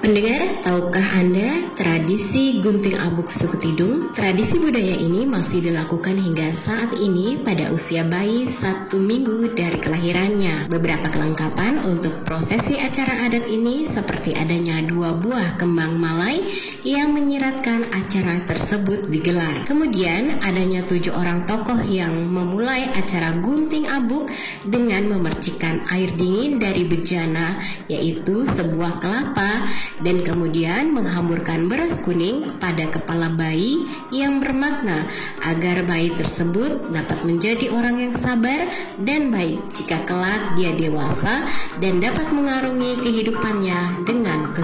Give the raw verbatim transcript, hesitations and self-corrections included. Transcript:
Pendengar, tahukah Anda tradisi gunting abuk suku Tidung? Tradisi budaya ini masih dilakukan hingga saat ini pada usia bayi satu minggu dari kelahirannya. Beberapa kelengkapan untuk prosesi acara adat ini seperti adanya dua buah kembang malai yang menyiratkan acara tersebut digelar. Kemudian adanya tujuh orang tokoh yang memulai acara gunting abuk dengan memercikkan air dingin dari bejana, yaitu sebuah kelapa, dan kemudian menghamburkan beras kuning pada kepala bayi yang bermakna agar bayi tersebut dapat menjadi orang yang sabar dan baik jika kelak dia dewasa dan dapat mengarungi kehidupannya dengan kesuksesan.